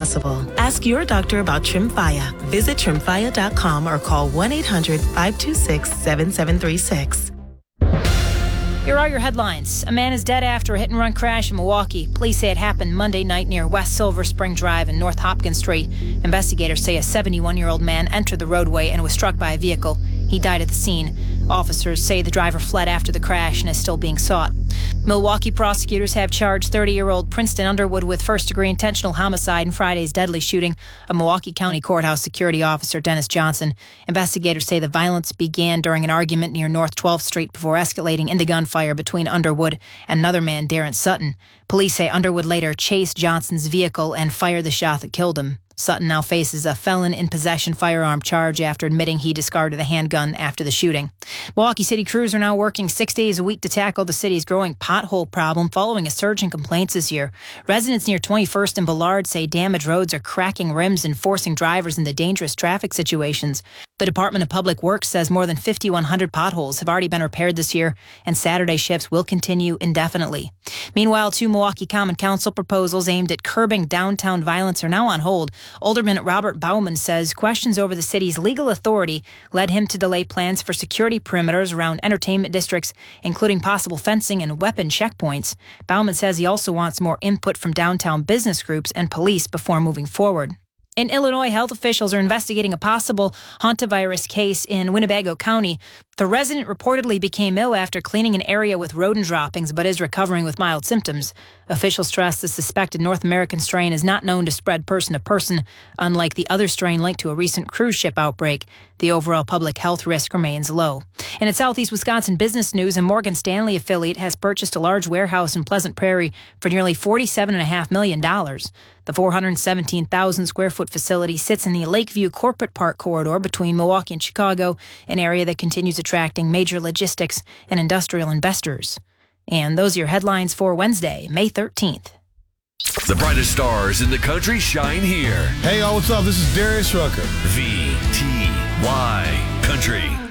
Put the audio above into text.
possible. Ask your doctor about Tremfya. Visit Tremfya.com or call 1-800-526-7736. Here are your headlines. A man is dead after a hit-and-run crash in Milwaukee. Police say it happened Monday night near West Silver Spring Drive and North Hopkins Street. Investigators say a 71-year-old man entered the roadway and was struck by a vehicle. He died at the scene. Officers say the driver fled after the crash and is still being sought. Milwaukee prosecutors have charged 30-year-old Princeton Underwood with first-degree intentional homicide in Friday's deadly shooting of Milwaukee County Courthouse security officer Dennis Johnson. Investigators say the violence began during an argument near North 12th Street before escalating into gunfire between Underwood and another man, Darren Sutton. Police say Underwood later chased Johnson's vehicle and fired the shot that killed him. Sutton now faces a felon in possession firearm charge after admitting he discarded a handgun after the shooting. Milwaukee City crews are now working 6 days a week to tackle the city's growing pothole problem following a surge in complaints this year. Residents near 21st and Ballard say damaged roads are cracking rims and forcing drivers into dangerous traffic situations. The Department of Public Works says more than 5,100 potholes have already been repaired this year, and Saturday shifts will continue indefinitely. Meanwhile, 2 Milwaukee Common Council proposals aimed at curbing downtown violence are now on hold. Alderman Robert Bauman says questions over the city's legal authority led him to delay plans for security perimeters around entertainment districts, including possible fencing and weapon checkpoints. Bauman says he also wants more input from downtown business groups and police before moving forward. In Illinois, health officials are investigating a possible hantavirus case in Winnebago County. The resident reportedly became ill after cleaning an area with rodent droppings, but is recovering with mild symptoms. Officials stress the suspected North American strain is not known to spread person to person, unlike the other strain linked to a recent cruise ship outbreak. The overall public health risk remains low. And in Southeast Wisconsin business news, a Morgan Stanley affiliate has purchased a large warehouse in Pleasant Prairie for nearly $47.5 million. The 417,000 square foot facility sits in the Lakeview Corporate Park corridor between Milwaukee and Chicago, an area that continues attracting major logistics and industrial investors. And those are your headlines for Wednesday, May 13th. The brightest stars in the country shine here. Hey, y'all, what's up? This is Darius Rucker. VTY Country.